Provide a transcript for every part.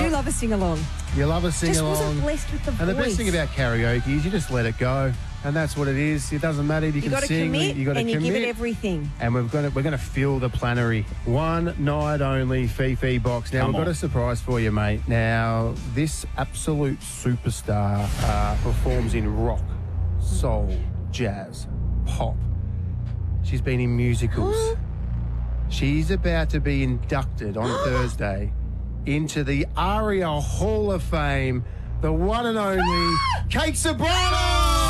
do love a sing-along. You love a Just sing-along. wasn't blessed with the voice. And the best thing about karaoke is you just let it go. And that's what it is. It doesn't matter if you can got to sing. commit You got to and commit. you give it everything. And we're gonna fill the plenary. One night only Fifi box. Now we've got a surprise for you, mate. Now this absolute superstar performs in rock, soul, jazz, pop. She's been in musicals. She's about to be inducted on Thursday into the ARIA Hall of Fame. The one and only Kate Ceberano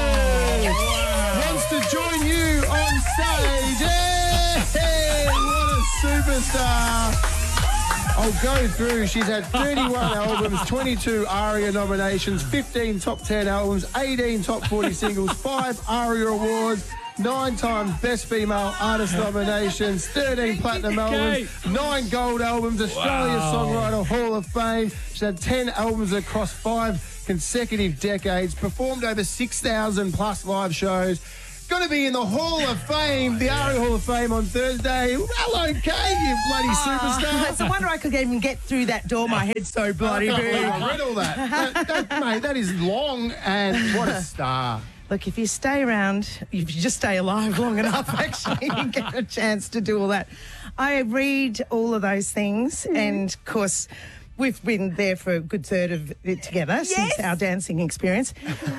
wants to join you on stage. Yeah! What a superstar. I'll go through. She's had 31 albums, 22 ARIA nominations, 15 top 10 albums, 18 top 40 singles, 5 ARIA awards, 9 times Best Female Artist nominations, 13 platinum albums, 9 gold albums, Australia's Songwriter Hall of Fame. She's had 10 albums across 5 consecutive decades, performed over 6,000 plus live shows. Going to be in the Hall of Fame, the ARIA Hall of Fame on Thursday. Hello, Kate, you bloody superstar. It's a wonder I could even get through that door. My head's so bloody big. I read all that. Mate, that is long, and what a star. Look, if you stay around, if you just stay alive long enough, actually, you get a chance to do all that. I read all of those things, and of course, we've been there for a good third of it together since our dancing experience.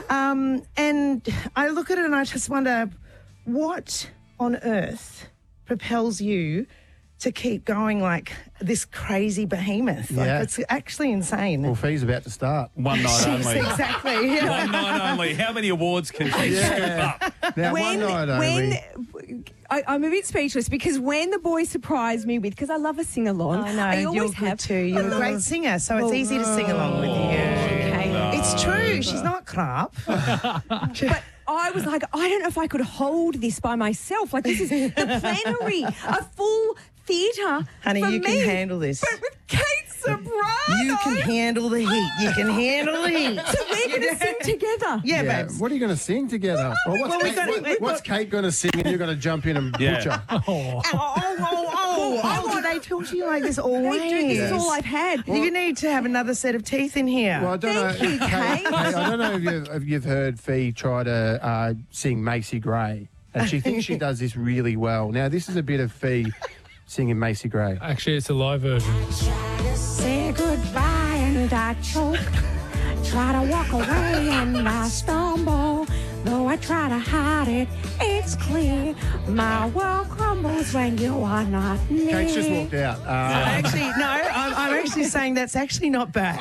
And I look at it and I just wonder, what on earth propels you to keep going like this crazy behemoth? Like, it's actually insane. Well, Fee's about to start. One night only. Exactly. Yeah. One night only. How many awards can she scoop up? Now, one night only. I'm a bit speechless because when the boys surprised me with, because I love a sing-along. I know, I you're always good have. too. You're a great singer, so it's easy to sing along with you. Okay. It's true. She's not crap. But I was like, I don't know if I could hold this by myself. Like, this is the plenary, a full theatre. Honey, for you can me. handle this. But with Kate Ceberano. You can handle the heat. You can handle the heat. So we're going to sing together. Yeah, Yeah, babes. what are you going to sing together? What's Kate going to sing and you're going to jump in and butcher? Oh, do they talk to you like this always? This is all I've had. You need to have another set of teeth in here. Well, I don't know. Thank you, Kate. I don't know if you've heard Fee try to sing Macy Gray, and she thinks she does this really well. Now, this is a bit of Fee singing Macy Gray. Actually, it's a live version. Say goodbye and I choke. Try to walk away and I stumble. Though I try to hide it, it's clear. My world crumbles when you are not near. Kate's just walked out. Actually, no, I'm actually saying that's actually not bad.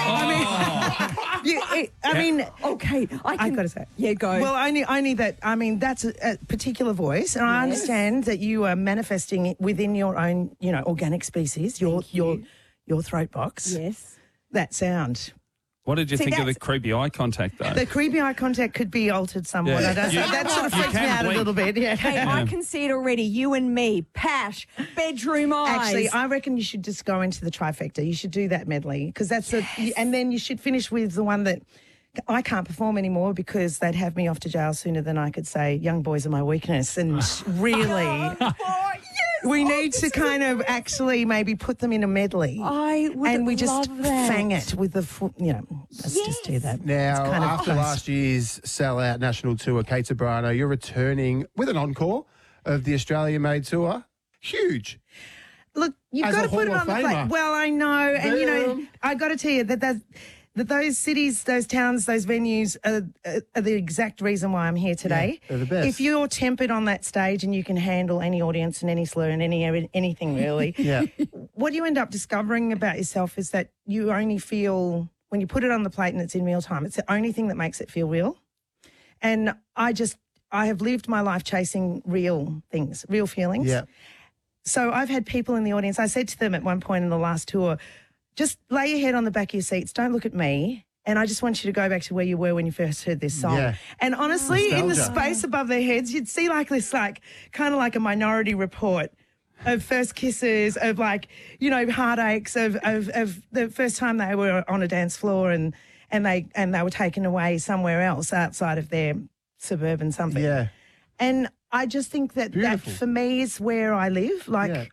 I mean, Okay, I've got to say. Yeah, go. Well, only that, I mean, that's a particular voice, and I understand that you are manifesting it within your own, organic species, your throat box. Yes. That sound. What did you See, think of the that's- creepy eye contact, though? The creepy eye contact could be altered somewhat. Yeah. That sort of You freaks me can out blink. a little bit. Yeah. Hey, I can see it already. You and me, Pash, bedroom eyes. Actually, I reckon you should just go into the trifecta. You should do that medley because and then you should finish with the one that I can't perform anymore because they'd have me off to jail sooner than I could say, young boys are my weakness. And really, we need to kind of actually maybe put them in a medley. I would and we just love that. fang it with the foot, let's just do that. Now, It's kind of after close. last year's sellout national tour, Kate Ceberano, you're returning with an encore of the Australia-made tour. Huge. Look, you've As got a to put it Hall on of the plate. Famer. Well, I know, and Boom. I got to tell you that those cities, those towns, those venues are the exact reason why I'm here today. they're the best. If you're tempered on that stage and you can handle any audience and any slur and anything really, what you end up discovering about yourself is that you only feel when you put it on the plate and it's in real time. It's the only thing that makes it feel real. And I have lived my life chasing real things, real feelings. Yeah. So I've had people in the audience. I said to them at one point in the last tour, just lay your head on the back of your seats. Don't look at me. And I just want you to go back to where you were when you first heard this song. Yeah. And honestly, in the Nostalgia. space above their heads, you'd see like this, kind of like a Minority Report of first kisses, of heartaches, of the first time they were on a dance floor and they were taken away somewhere else outside of their suburban something. Yeah. And I just think that Beautiful. for me is where I live. Yeah.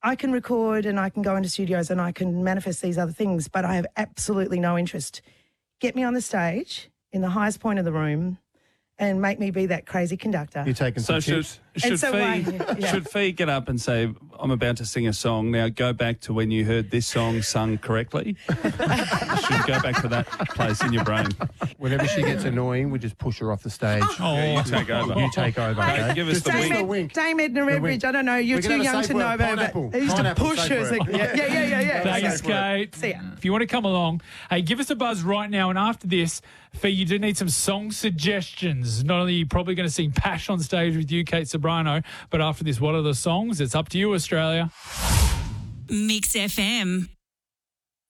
I can record and I can go into studios and I can manifest these other things, but I have absolutely no interest. Get me on the stage in the highest point of the room and make me be that crazy conductor. You're taking So some should tips. should Fee get up and say, I'm about to sing a song. Now go back to when you heard this song sung correctly. You should go back to that place in your brain. Whenever she gets annoying, we just push her off the stage. Yeah, you take over. You take over. Hey, Okay? give us Just the give us wink. a wink. Dame Edna Redbridge, I don't know, you're We're too gonna young say to know word, about it. pineapple. They used to Pineapple, push say her. word. Yeah. Thanks, Go for it. Kate. See ya. If you want to come along, hey, give us a buzz right now. And after this, Fee, you do need some song suggestions. Not only are you probably going to sing Pash on stage with you, Kate Sobrano, but after this, what are the songs? It's up to you, Australia. Mix FM.